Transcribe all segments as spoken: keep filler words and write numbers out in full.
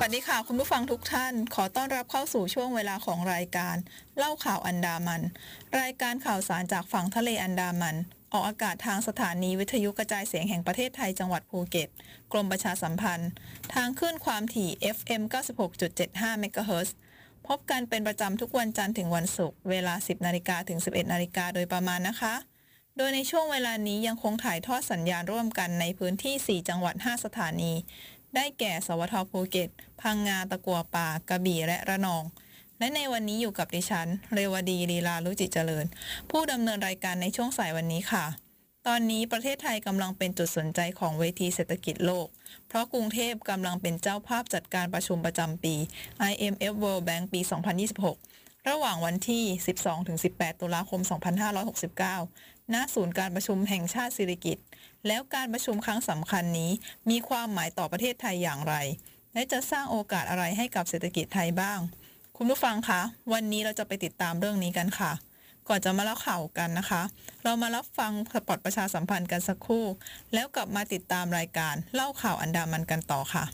สวัสดีค่ะคุณผู้ฟังทุกท่านขอต้อนรับเข้าสู่ช่วงเวลาของรายการเล่าข่าวอันดามันรายการข่าวสารจากฝั่งทะเลอันดามันออกอากาศทางสถานีวิทยุกระจายเสียงแห่งประเทศไทยจังหวัดภูเก็ตกรมประชาสัมพันธ์ทางคลื่นความถี่ เอฟ เอ็ม เก้าสิบหกจุดเจ็ดห้า เมกะเฮิรตซ์พบกันเป็นประจำทุกวันจันทร์ถึงวันศุกร์เวลา สิบนาฬิกาถึง สิบเอ็ดนาฬิกาโดยประมาณนะคะโดยในช่วงเวลานี้ยังคงถ่ายทอดสัญญาณร่วมกันในพื้นที่สี่จังหวัดห้าสถานีได้แก่สวทภูเก็ตพังงาตะกัวป่ากระบี่และระนองและในวันนี้อยู่กับดิฉันเรวดีลีลาลุจิตเจริญผู้ดำเนินรายการในช่วงสายวันนี้ค่ะตอนนี้ประเทศไทยกำลังเป็นจุดสนใจของเวทีเศรษฐกิจโลกเพราะกรุงเทพกำลังเป็นเจ้าภาพจัดการประชุมประจำปี ไอ เอ็ม เอฟ World Bank ปี สองพันยี่สิบหก ระหว่างวันที่ สิบสองถึงสิบแปด ตุลาคม สองพันห้าร้อยหกสิบเก้า ณ ศูนย์การประชุมแห่งชาติสิริกิติ์แล้วการประชุมครั้งสำคัญนี้มีความหมายต่อประเทศไทยอย่างไรและจะสร้างโอกาสอะไรให้กับเศรษฐกิจไทยบ้างคุณผู้ฟังคะวันนี้เราจะไปติดตามเรื่องนี้กันค่ะก่อนจะมาเล่าข่าวกันนะคะเรามารับฟังสปอตประชาสัมพันธ์กันสักครู่แล้วกลับมาติดตามรายการเล่าข่าวอันดามันกันต่อค่ะ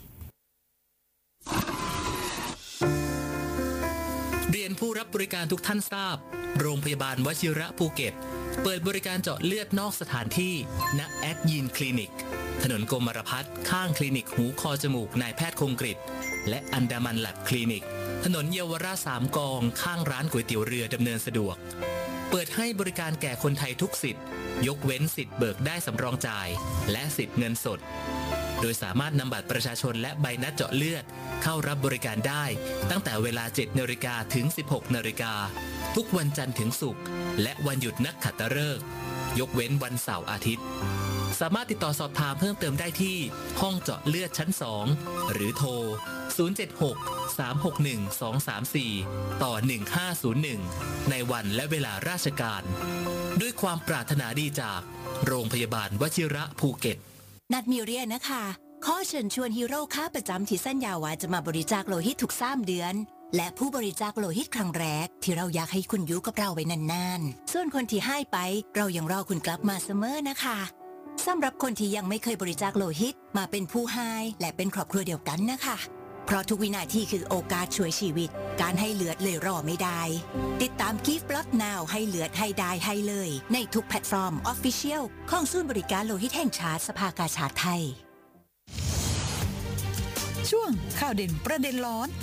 เรียนผู้รับบริการทุกท่านทราบโรงพยาบาลวชิระภูเก็ตเปิดบริการเจาะเลือดนอกสถานที่ณแอดยีนคลินิกถนนกรมรพัฒน์ข้างคลินิกหูคอจมูกนายแพทย์คงกฤษและอันดามันแลบคลินิกถนนเยาวราชสามกองข้างร้านก๋วยเตี๋ยวเรือดำเนินสะดวกเปิดให้บริการแก่คนไทยทุกสิทธิ์ยกเว้นสิทธิ์เบิกได้สำรองจ่ายและสิทธิ์เงินสดโดยสามารถนำบัตรประชาชนและใบนัดเจาะเลือดเข้ารับบริการได้ตั้งแต่เวลา เจ็ดนาฬิกา ถึง สิบหกนาฬิกาทุกวันจันทร์ถึงศุกร์และวันหยุดนักขัตฤกษ์ยกเว้นวันเสาร์อาทิตย์สามารถติดต่อสอบถามเพิ่มเติมได้ที่ห้องเจาะเลือดชั้นสองหรือโทรศูนย์ เจ็ด หก สาม หก หนึ่ง สอง สาม สี่ต่อหนึ่งห้าศูนย์หนึ่งในวันและเวลาราชการด้วยความปรารถนาดีจากโรงพยาบาลวชิระภูเก็ตนัดมิเรียนะคะขอเชิญชวนฮีโร่ค้าประจำที่สัญญาว่าจะมาบริจาคโลหิตทุกสามเดือนและผู้บริจาคโลหิตครั้งแรกที่เราอยากให้คุณอยู่กับเราไว้นานๆส่วนคนที่ให้ไปเรายังรอคุณกลับมาเสมอนะคะสำหรับคนที่ยังไม่เคยบริจาคโลหิตมาเป็นผู้ให้และเป็นครอบครัวเดียวกันนะคะเพราะทุกวินาทีคือโอกาสช่วยชีวิตการให้เลือดเลยรอไม่ได้ติดตาม Give Blood Now ให้เลือดให้ได้ให้เลยในทุกแพลตฟอร์ม Official ของศูนย์บริการโลหิตแห่งชาติสภากาชาดไทยช่วงข่าวเด่นประเด็นร้อน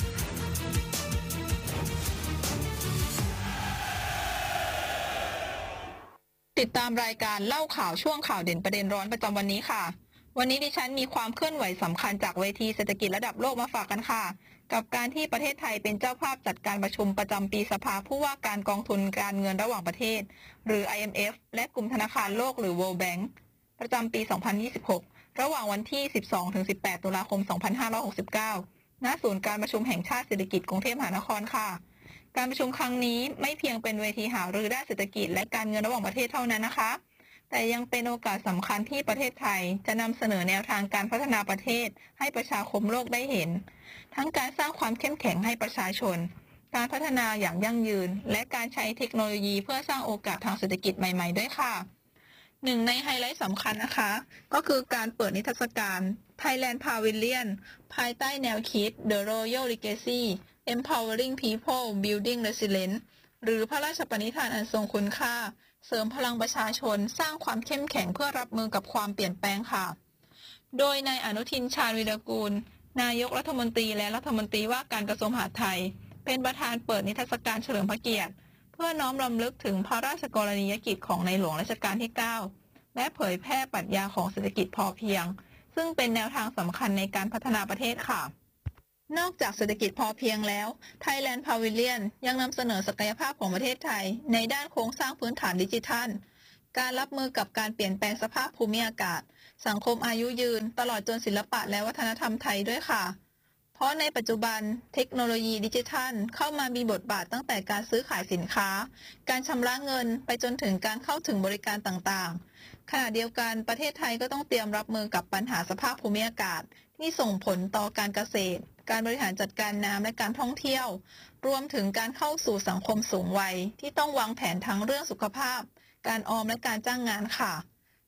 ติดตามรายการเล่าข่าวช่วงข่าวเด่นประเด็นร้อนประจำวันนี้ค่ะวันนี้ดิฉันมีความเคลื่อนไหวสำคัญจากเวทีเศรษฐกิจระดับโลกมาฝากกันค่ะกับการที่ประเทศไทยเป็นเจ้าภาพจัดการประชุมประจำปีสภาผู้ว่าการกองทุนการเงินระหว่างประเทศหรือ ไอ เอ็ม เอฟ และกลุ่มธนาคารโลกหรือ World Bank ประจำปี สองพันยี่สิบหก ระหว่างวันที่ สิบสองถึงสิบแปด ตุลาคม สองพันห้าร้อยหกสิบเก้า ณ ศูนย์การประชุมแห่งชาติเศรษฐกิจกรุงเทพมหานครค่ะการประชุมครั้งนี้ไม่เพียงเป็นเวทีหารือด้านเศรษฐกิจและการเงินระหว่างประเทศเท่านั้นนะคะแต่ยังเป็นโอกาสสำคัญที่ประเทศไทยจะนำเสนอแนวทางการพัฒนาประเทศให้ประชาคมโลกได้เห็นทั้งการสร้างความเข้มแข็งให้ประชาชนการพัฒนาอย่างยั่งยืนและการใช้เทคโนโลยีเพื่อสร้างโอกาสทางเศรษฐกิจใหม่ๆด้วยค่ะหนึ่งในไฮไลท์สำคัญนะคะก็คือการเปิดนิทรรศการ Thailand Pavilion ภายใต้แนวคิด The Royal Legacy Empowering People Building Resilience หรือพระราชปณิธานอันทรงคุณค่าเสริมพลังประชาชนสร้างความเข้มแข็งเพื่อรับมือกับความเปลี่ยนแปลงค่ะโดยนายอนุทินชาญวีรกูลนายกรัฐมนตรีและรัฐมนตรีว่าการกระทรวงมหาดไทยเป็นประธานเปิดนิทรรศการเฉลิมพระเกียรติเพื่อน้อมรำลึกถึงพระราชกรณียกิจของในหลวงรัชกาลที่เก้าและเผยแพร่ปรัชญาของเศรษฐกิจพอเพียงซึ่งเป็นแนวทางสำคัญในการพัฒนาประเทศค่ะนอกจากเศรษฐกิจพอเพียงแล้ว Thailand Pavilion ยังนำเสนอศักยภาพของประเทศไทยในด้านโครงสร้างพื้นฐานดิจิทัลการรับมือกับการเปลี่ยนแปลงสภาพภูมิอากาศสังคมอายุยืนตลอดจนศิลปะและวัฒนธรรมไทยด้วยค่ะเพราะในปัจจุบันเทคโนโลยีดิจิทัลเข้ามามีบทบาทตั้งแต่การซื้อขายสินค้าการชำระเงินไปจนถึงการเข้าถึงบริการต่างๆขณะเดียวกันประเทศไทยก็ต้องเตรียมรับมือกับปัญหาสภาพภูมิอากาศที่ส่งผลต่อการเกษตรการบริหารจัดการน้ำและการท่องเที่ยวรวมถึงการเข้าสู่สังคมสูงวัยที่ต้องวางแผนทั้งเรื่องสุขภาพการออมและการจ้างงานค่ะ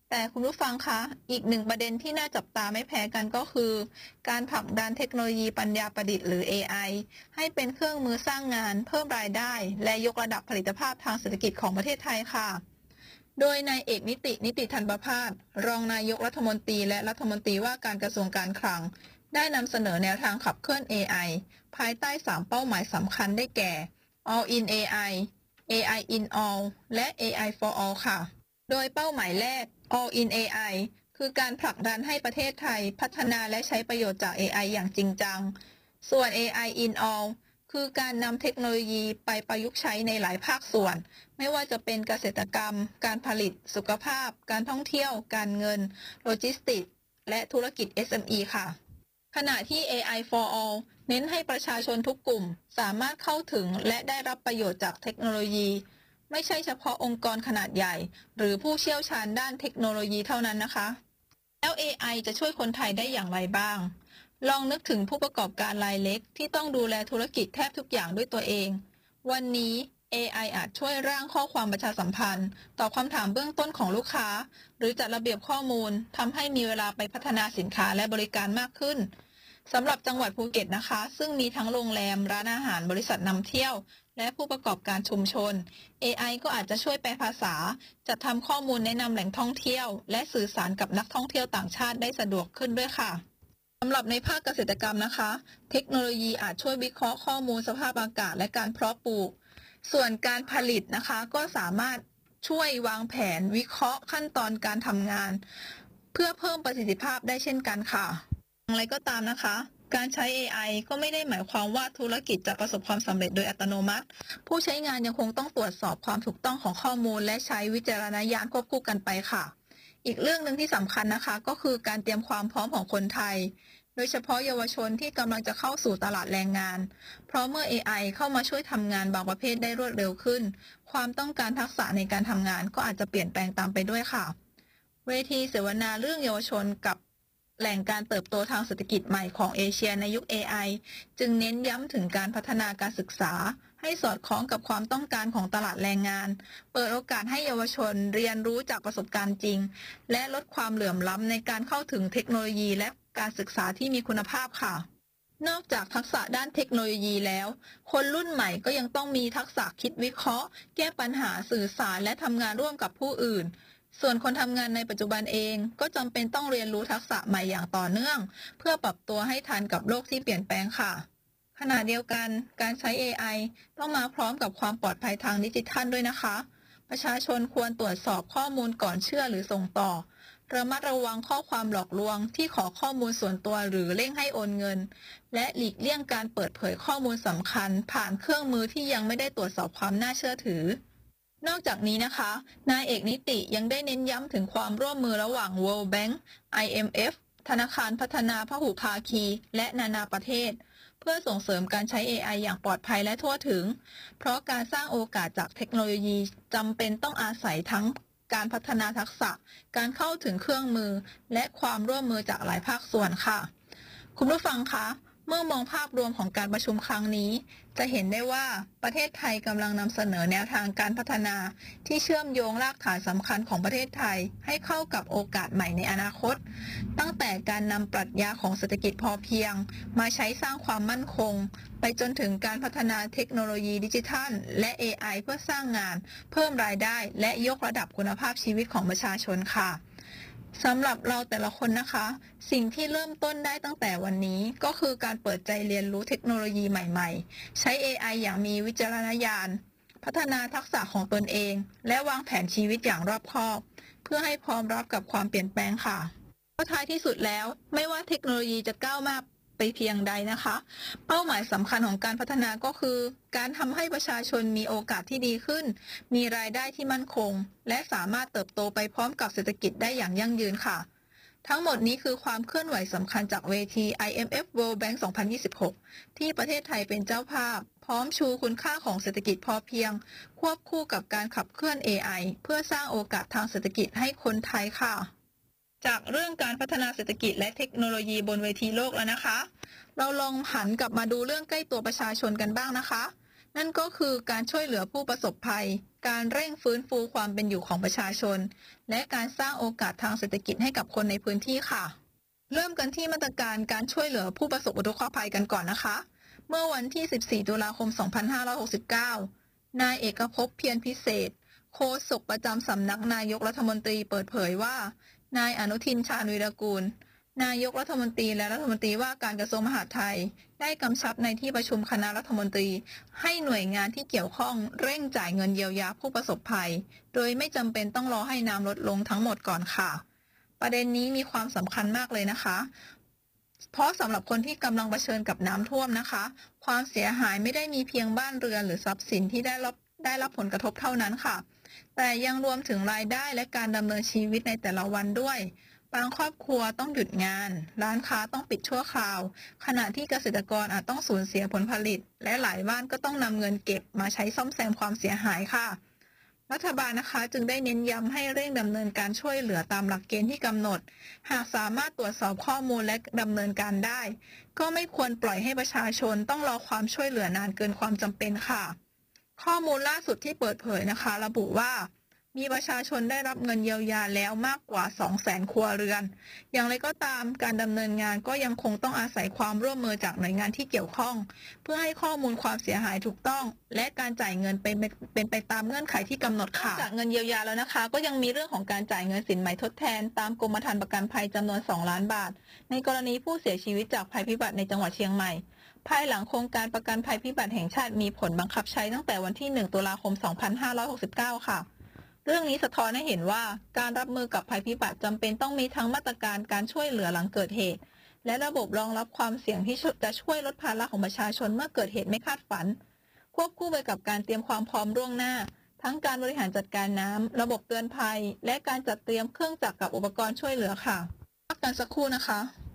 แต่คุณผู้ฟังคะ อีกหนึ่งประเด็นที่น่าจับตาไม่แพ้กันก็คือ การผลักดันเทคโนโลยีปัญญาประดิษฐ์หรือ เอ ไอ ให้เป็นเครื่องมือสร้างงานเพิ่มรายได้ และยกระดับผลิตภาพทางเศรษฐกิจของประเทศไทยค่ะ โดยนายเอกนิตินิติธันประภาสรองนายกรัฐมนตรีและรัฐมนตรีว่าการกระทรวงการคลังได้นำเสนอแนวทางขับเคลื่อน เอ ไอ ภายใต้สามเป้าหมายสำคัญได้แก่ All in เอ ไอ เอ ไอ in All และ เอ ไอ for All ค่ะ โดยเป้าหมายแรก All in เอ ไอ คือการผลักดันให้ประเทศไทยพัฒนาและใช้ประโยชน์จาก เอ ไอ อย่างจริงจัง ส่วน เอ ไอ in All คือการนำเทคโนโลยีไปประยุกต์ใช้ในหลายภาคส่วน ไม่ว่าจะเป็นเกษตรกรรม การผลิต สุขภาพ การท่องเที่ยว การเงิน โลจิสติกส์ และธุรกิจ เอส เอ็ม อี ค่ะ ขณะที่ เอ ไอ for All เน้นให้ประชาชนทุกกลุ่มสามารถเข้าถึงและได้รับประโยชน์จากเทคโนโลยี ไม่ใช่เฉพาะองค์กรขนาดใหญ่ หรือผู้เชี่ยวชาญด้านเทคโนโลยีเท่านั้นนะคะ แล้ว เอ ไอ จะช่วยคนไทยได้อย่างไรบ้าง ลองนึกถึงผู้ประกอบการรายเล็กที่ต้องดูแลธุรกิจแทบทุกอย่างด้วยตัวเอง วันนี้ เอ ไอ อาจช่วยร่างข้อความประชาสัมพันธ์ตอบคำถามเบื้องต้นของลูกค้า หรือจัดระเบียบข้อมูลทำให้มีเวลาไปพัฒนาสินค้าและบริการมากขึ้นสำหรับจังหวัดภูเก็ตนะคะ ซึ่งมีทั้งโรงแรม ร้านอาหาร บริษัทนำเที่ยว และผู้ประกอบการชุมชน เอ ไอ ก็อาจจะช่วยแปลภาษา จัดทำข้อมูลแนะนำแหล่งท่องเที่ยว และสื่อสารกับนักท่องเที่ยวต่างชาติได้สะดวกขึ้นด้วยค่ะสำหรับในภาคเกษตรกรรมนะคะ เทคโนโลยีอาจช่วยวิเคราะห์ข้อมูลสภาพอากาศและการเพาะปลูก ส่วนการผลิตนะคะก็สามารถช่วยวางแผนวิเคราะห์ขั้นตอนการทำงาน เพื่อเพิ่มประสิทธิภาพได้เช่นกันค่ะอย่างไรก็ตามนะคะ การใช้ เอ ไอ ก็ไม่ได้หมายความว่าธุรกิจจะประสบความสำเร็จโดยอัตโนมัติ ผู้ใช้งานยังคงต้องตรวจสอบความถูกต้องของข้อมูล และใช้วิจารณญาณควบคู่กันไปค่ะ อีกเรื่องหนึ่งที่สำคัญนะคะก็คือการเตรียมความพร้อมของคนไทย โดยเฉพาะเยาวชนที่กำลังจะเข้าสู่ตลาดแรงงาน เพราะเมื่อ เอ ไอ เข้ามาช่วยทำงานบางประเภทได้รวดเร็วขึ้น ความต้องการทักษะในการทำงานก็อาจจะเปลี่ยนแปลงตามไปด้วยค่ะ เวทีเสวนาเรื่องเยาวชนกับแหล่งการเติบโตทางเศรษฐกิจใหม่ของเอเชียในยุค เอ ไอ จึงเน้นย้ำถึงการพัฒนาการศึกษาให้สอดคล้องกับความต้องการของตลาดแรงงาน เปิดโอกาสให้เยาวชนเรียนรู้จากประสบการณ์จริง และลดความเหลื่อมล้ำในการเข้าถึงเทคโนโลยีและการศึกษาที่มีคุณภาพค่ะ นอกจากทักษะด้านเทคโนโลยีแล้ว คนรุ่นใหม่ก็ยังต้องมีทักษะคิดวิเคราะห์ แก้ปัญหาสื่อสารและทำงานร่วมกับผู้อื่น ส่วนคนทำงานในปัจจุบันเองก็จำเป็นต้องเรียนรู้ทักษะใหม่อย่างต่อเนื่อง เพื่อปรับตัวให้ทันกับโลกที่เปลี่ยนแปลงค่ะ ขณะเดียวกันการใช้ เอ ไอ ต้องมาพร้อมกับความปลอดภัยทางดิจิทัลด้วยนะคะ ประชาชนควรตรวจสอบข้อมูลก่อนเชื่อหรือส่งต่อ ระมัดระวังข้อความหลอกลวงที่ขอข้อมูลส่วนตัวหรือเร่งให้โอนเงิน และหลีกเลี่ยงการเปิดเผยข้อมูลสำคัญผ่านเครื่องมือที่ยังไม่ได้ตรวจสอบความน่าเชื่อถือนอกจากนี้นะคะ นายเอกนิติยังได้เน้นย้ำถึงความร่วมมือระหว่าง World Bank ไอ เอ็ม เอฟ ธนาคารพัฒนาพหุภาคี และนานาประเทศ เพื่อส่งเสริมการใช้ เอ ไอ อย่างปลอดภัยและทั่วถึง เพราะการสร้างโอกาสจากเทคโนโลยีจำเป็นต้องอาศัยทั้งการพัฒนาทักษะ การเข้าถึงเครื่องมือ และความร่วมมือจากหลายภาคส่วนค่ะ คุณผู้ฟังคะ เมื่อมองภาพรวมของการประชุมครั้งนี้ จะเห็นได้ว่าประเทศไทยกำลังนำเสนอแนวทางการพัฒนาที่เชื่อมโยงรากฐานสำคัญของประเทศไทยให้เข้ากับโอกาสใหม่ในอนาคต ตั้งแต่การนำปรัชญาของเศรษฐกิจพอเพียงมาใช้สร้างความมั่นคง ไปจนถึงการพัฒนาเทคโนโลยีดิจิทัล และ เอ ไอ เพื่อสร้างงาน เพิ่มรายได้ และยกระดับคุณภาพชีวิตของประชาชนค่ะสำหรับเราแต่ละคนนะคะ สิ่งที่เริ่มต้นได้ตั้งแต่วันนี้ก็คือการเปิดใจเรียนรู้เทคโนโลยีใหม่ๆ ใช้ เอ ไอ อย่างมีวิจารณญาณ พัฒนาทักษะของตนเอง และวางแผนชีวิตอย่างรอบคอบ เพื่อให้พร้อมรับกับความเปลี่ยนแปลงค่ะเพราะท้ายที่สุดแล้วไม่ว่าเทคโนโลยีจะก้าวมาไปเพียงใดนะคะ เป้าหมายสำคัญของการพัฒนาก็คือ การทำให้ประชาชนมีโอกาสที่ดีขึ้น มีรายได้ที่มั่นคง และสามารถเติบโตไปพร้อมกับเศรษฐกิจได้อย่างยั่งยืนค่ะ ทั้งหมดนี้คือความเคลื่อนไหวสำคัญจากเวที ไอ เอ็ม เอฟ World Bank สองพันยี่สิบหก ที่ประเทศไทยเป็นเจ้าภาพ พร้อมชูคุณค่าของเศรษฐกิจพอเพียง ควบคู่กับการขับเคลื่อน เอ ไอ เพื่อสร้างโอกาสทางเศรษฐกิจให้คนไทยค่ะ จากเรื่องการพัฒนาเศรษฐกิจและเทคโนโลยีบนเวทีโลกแล้วนะคะ เราลองหันกลับมาดูเรื่องใกล้ตัวประชาชนกันบ้างนะคะนั่นก็คือการช่วยเหลือผู้ประสบภัย การเร่งฟื้นฟูความเป็นอยู่ของประชาชน และการสร้างโอกาสทางเศรษฐกิจให้กับคนในพื้นที่ค่ะ เริ่มกันที่มาตรการการช่วยเหลือผู้ประสบอุทกภัยกันก่อนนะคะ เมื่อวันที่ สิบสี่ ตุลาคม สองพันห้าร้อยหกสิบเก้า นายเอกภพ เพียรพิเศษ โฆษกประจำสำนักนายกรัฐมนตรีเปิดเผยว่า นายอนุทิน ชาญวีรกูล นายกรัฐมนตรีและรัฐมนตรีว่าการกระทรวงมหาดไทยได้กำชับในที่ประชุมคณะรัฐมนตรีให้หน่วยงานที่เกี่ยวข้องเร่งจ่ายเงินเยียวยาผู้ประสบภัยโดยไม่จำเป็นต้องรอให้น้ำลดลงทั้งหมดก่อนค่ะประเด็นนี้มีความสำคัญมากเลยนะคะเพราะสำหรับคนที่กำลังเผชิญกับน้ำท่วมนะคะความเสียหายไม่ได้มีเพียงบ้านเรือนหรือทรัพย์สินที่ได้รับได้รับผลกระทบเท่านั้นค่ะแต่ยังรวมถึงรายได้และการดำเนินชีวิตในแต่ละวันด้วยบางครอบครัวต้องหยุดงานร้านค้าต้องปิดชั่วคราวขณะที่เกษตรกรอาจต้องสูญเสียผลผลิตและหลายบ้านก็ต้องนำเงินเก็บมาใช้ซ่อมแซมความเสียหายค่ะรัฐบาลนะคะจึงได้เน้นย้ำให้เร่งดำเนินการช่วยเหลือตามหลักเกณฑ์ที่กำหนดหากสามารถตรวจสอบข้อมูลและดำเนินการได้ก็ไม่ควรปล่อยให้ประชาชนต้องรอความช่วยเหลือนานเกินความจำเป็นค่ะข้อมูลล่าสุดที่เปิดเผยนะคะระบุว่ามีประชาชนได้รับเงินเยียวยาแล้วมากกว่า สองแสน ครัวเรือนอย่างไรก็ตามการดำเนินงานก็ยังคงต้องอาศัยความร่วมมือจากหน่วยงานที่เกี่ยวข้องเพื่อให้ข้อมูลความเสียหายถูกต้องและการจ่ายเงินเป็นเป็นไปตามเงื่อนไขที่กำหนดค่ะจากเงินเยียวยาแล้วนะคะก็ยังมีเรื่องของการจ่ายเงินสินไหมทดแทนตามกรมธรรม์ประกันภัยจำนวนสองล้านบาทในกรณีผู้เสียชีวิตจากภัยพิบัติในจังหวัดเชียงใหม่ภายหลังโครงการประกันภัยพิบัติแห่งชาติมีผลบังคับใช้ตั้งแต่วันที่หนึ่งตุลาคมสองพันห้าร้อยหกสิบเก้าค่ะเรื่องนี้สะท้อนให้เห็นว่าการรับมือกับภัยพิบัติจำเป็นต้องมีทั้งมาตรการการช่วยเหลือหลังเกิดเหตุและระบบรองรับความเสี่ยงที่จะช่วยลดภาระของประชาชนเมื่อเกิดเหตุไม่คาดฝันควบคู่ไปกับการเตรียมความพร้อมล่วงหน้าทั้งการบริหารจัดการน้ำระบบเตือนภัยและการจัดเตรียมเครื่องจักรกับอุปกรณ์ช่วยเหลือค่ะพักกันสักครู่นะคะ